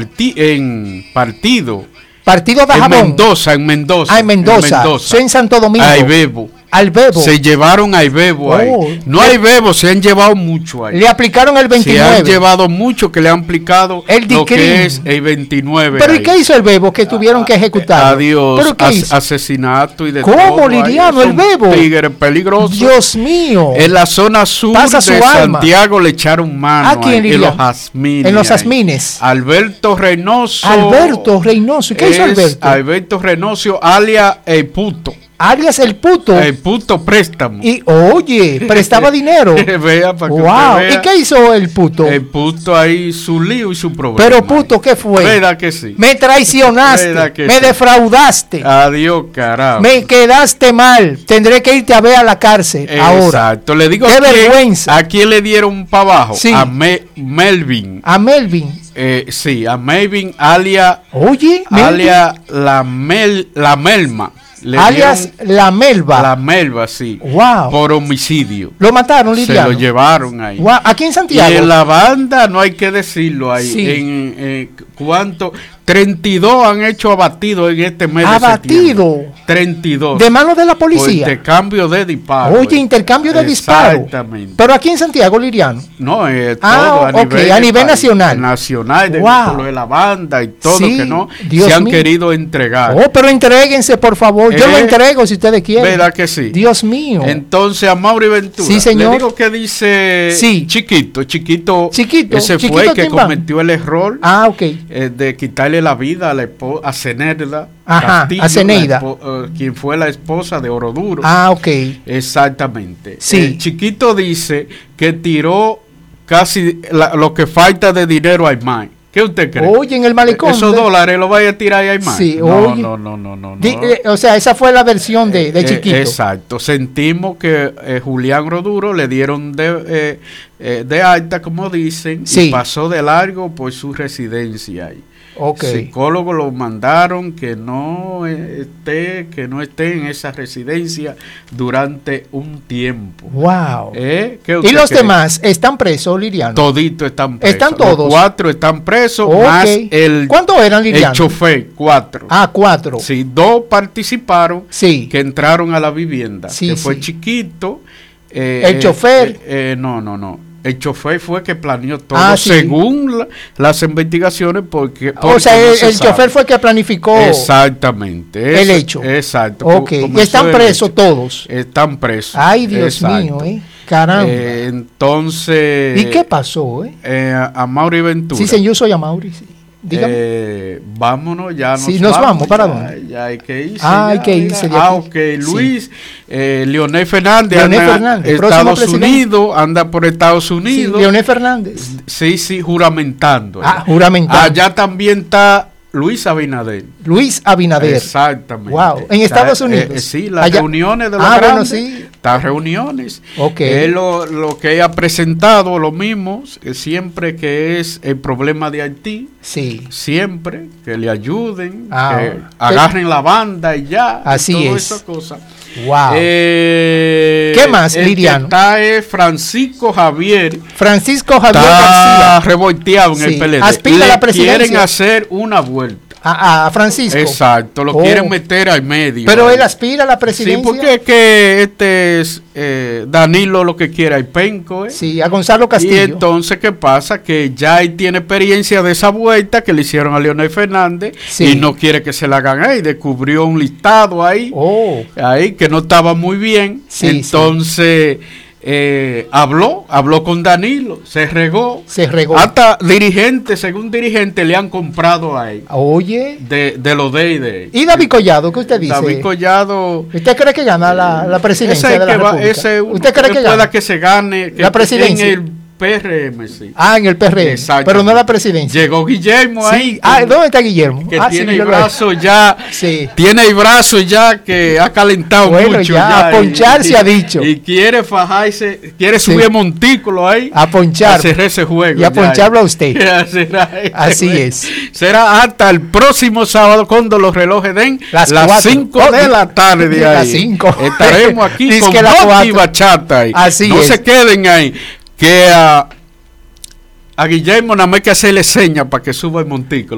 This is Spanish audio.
partido. Partido de Jabón. En Mendoza. Ah, en Mendoza. Soy en Santo Domingo. Al Bebo. Se llevaron a Bebo ahí. No hay Bebo, se han llevado mucho ahí. Le aplicaron el 29. Se han llevado mucho que le han aplicado lo que es el 29. ¿Pero y qué hizo el Bebo que tuvieron que ejecutar? Adiós, asesinato y de todo. ¿Cómo, Liriano, el Bebo? Tigre peligroso. Dios mío. En la zona sur de Santiago le echaron mano. ¿A quién, en los jazmines. En los jazmines. Alberto Reynoso. ¿Y qué hizo Alberto? Alberto Reynoso, alias El Puto. Alias El Puto. El Puto préstamo. Y oye, prestaba dinero. Vea, para que wow. vea. ¿Y qué hizo El Puto? El Puto ahí su lío y su problema. Pero Puto, ¿qué fue? ¿Verdad que sí? Me traicionaste, me defraudaste. Adiós, carajo. Me quedaste mal. Tendré que irte a ver a la cárcel ahora. Exacto. Le digo qué vergüenza. ¿A quién le dieron para abajo? Sí. A Melvin. A Melvin. Sí, a Melvin alias. Oye, alias la Melma. Alias La Melva. La Melva, sí. Wow. Por homicidio. ¿Lo mataron, Liriano? Se lo llevaron ahí. Wow. Aquí en Santiago. Y en la banda no hay que decirlo ahí. Sí. ¿Cuánto? 32 han hecho abatidos en este mes de septiembre. 32. ¿De manos de la policía? Por intercambio de disparos. Oye, intercambio de disparos. Exactamente. Pero aquí en Santiago, Liriano. No, todo a nivel nacional. Nacional, wow. Lo de la banda y todo, sí, que no Dios se han mío. Querido entregar. Pero entréguense, por favor. Yo lo entrego si ustedes quieren. ¿Verdad que sí? Dios mío. Entonces, a Mauri Ventura. Sí, señor. Le digo que dice Chiquito. Ese Chiquito fue el que Timbán. cometió el error de quitarle la vida a Zeneida Castillo, a Zeneida. Quien fue la esposa de Oroduro. Exactamente. Sí. Chiquito dice que tiró casi lo que falta de dinero a Aymar. ¿Qué usted cree? Oye, en el malecón. ¿Esos dólares los vaya a tirar a Aymar? Sí, no. O sea, esa fue la versión de Chiquito. Exacto. Sentimos que Julián Roduro le dieron de alta, como dicen, y pasó de largo por su residencia ahí. Psicólogos lo mandaron que no esté en esa residencia durante un tiempo. Wow. ¿Y los demás están presos, Liriano? Toditos están presos. ¿Están todos? Los 4 están presos, más el... ¿Cuántos eran, Liriano? El chofer, 4. 4. Sí, 2 participaron que entraron a la vivienda. Que fue Chiquito. El chofer. No. El chofer fue que planeó todo según las investigaciones porque o sea, el chofer fue que planificó exactamente el hecho. Exacto. Y están presos todos. Están presos. Ay, Dios mío, caramba. Entonces. ¿Y qué pasó? A Mauri Ventura. Sí, señor, yo soy a Mauri. Sí. Dígame. Vámonos, ya nos vamos. ¿Para dónde? Ya hay que irse. Hay que irse. Luis, Leonel Fernández anda Estados Unidos, anda por Estados Unidos. Sí, Leonel Fernández. Sí, juramentando. Juramentando. Allá también está Luis Abinader. Exactamente. Wow. En Estados Unidos. Sí, las reuniones de los grandes. Bueno, sí. Estas reuniones. Él lo que ha presentado, lo mismo, siempre que es el problema de Haití. Sí. Siempre que le ayuden, que agarren la banda y ya. Así y es. Esas cosas. Wow. ¿Qué más, Liriano? Está Francisco Javier García. Está revolteado en el PLD. Aspira a la presidencia. Quieren hacer una vuelta. A Francisco. Exacto, lo quieren meter al medio. Pero él aspira a la presidencia. Sí, porque es que este es Danilo lo que quiere, el penco. Sí, a Gonzalo Castillo. Y entonces, ¿qué pasa? Que ya él tiene experiencia de esa vuelta que le hicieron a Leonel Fernández y no quiere que se la hagan ahí. Descubrió un listado ahí, ahí que no estaba muy bien. Entonces... habló con Danilo, se regó. Hasta según dirigente le han comprado a él. Oye. De los de. ¿Y David Collado? ¿Qué usted dice? David Collado. ¿Usted cree que gana la presidencia de la República? ¿Usted cree que pueda que se gane la presidencia? En el PRM, sí. En el PRM. Pero no la presidencia. Llegó Guillermo ahí. ¿Dónde está Guillermo? Que tiene el brazo ya. Tiene el brazo ya que ha calentado mucho. Ya, a ponchar se ha dicho. Y quiere fajarse, quiere subir el montículo ahí. A ponchar. A cerrar ese juego. Y a poncharlo a usted. Así es. Será hasta el próximo sábado cuando los relojes den las 5 de la tarde. Las 5. Estaremos aquí con Noti Bachata. Así no es. se queden ahí. Que a Guillermo nada más hay que hacerle señas para que suba el montículo.